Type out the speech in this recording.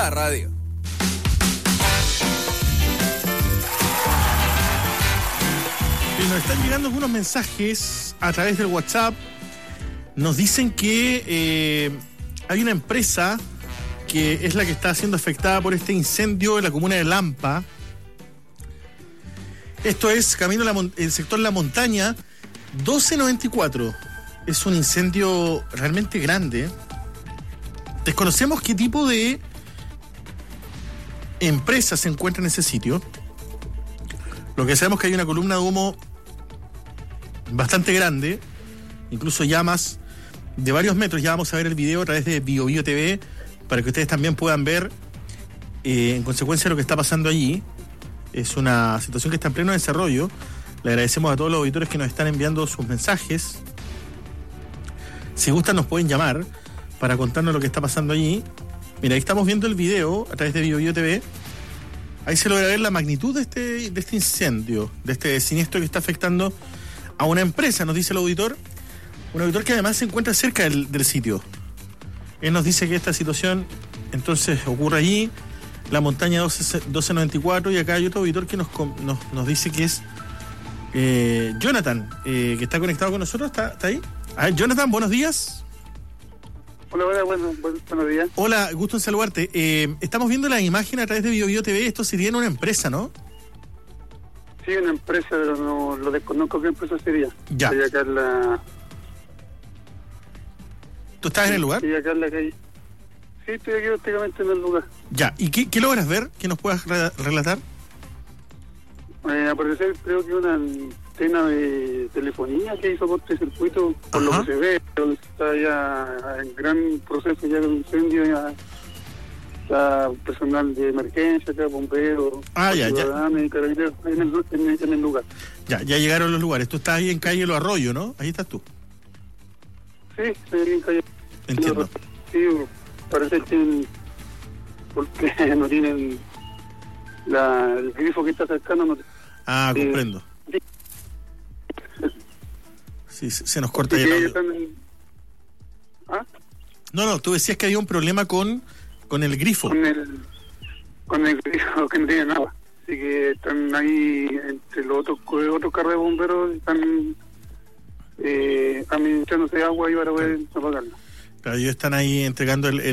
la radio. Y nos están llegando algunos mensajes a través del WhatsApp. Nos dicen que hay una empresa que es la que está siendo afectada por este incendio en la comuna de Lampa. Esto es camino el sector La Montaña 1294. Es un incendio realmente grande. Desconocemos qué tipo de empresa se encuentra en ese sitio. Lo que sabemos es que hay una columna de humo bastante grande, incluso llamas de varios metros. Ya vamos a ver el video a través de BioBio TV para que ustedes también puedan ver en consecuencia lo que está pasando allí. Es una situación que está en pleno desarrollo. Le agradecemos a todos los auditores que nos están enviando sus mensajes. Si gustan nos pueden llamar para contarnos lo que está pasando allí. Mira, ahí estamos viendo el video a través de BioBio TV. Ahí se logra ver la magnitud de este incendio, de este siniestro que está afectando a una empresa, nos dice el auditor. Un auditor que además se encuentra cerca del sitio. Él nos dice que esta situación entonces ocurre allí, La Montaña 1294, y acá hay otro auditor que nos dice que es Jonathan, que está conectado con nosotros. ¿Está ahí? A ver, Jonathan, buenos días. Hola, buenos días. Hola, gusto en saludarte. Estamos viendo la imagen a través de BioBio TV. Esto sería en una empresa, ¿no? Sí, una empresa, pero no lo desconozco qué empresa sería. Ya. Estoy acá en la... ¿Tú estás en el lugar? Estoy acá en la calle. Sí, estoy aquí prácticamente en el lugar. Ya, ¿y qué logras ver? ¿Qué nos puedas relatar? Al parecer creo que una antena de telefonía que hizo cortocircuito, por lo que se ve, pero está ya en gran proceso ya de incendio, ya está personal de emergencia, acá bomberos, ciudadanos y carabineros en el lugar. Ya llegaron los lugares. Tú estás ahí en calle Los Arroyos, ¿no? Ahí estás tú. Sí, estoy ahí en calle. Entiendo. Sí, parece que porque no tienen el grifo que está cercano. No, comprendo. Sí, se nos corta ahí el audio. No, tú decías que había un problema con el grifo. Con el grifo que no tiene nada. Así que están ahí entre los otros carros de bomberos, están administrándose agua y para poder apagarla. Claro, ellos están ahí entregando el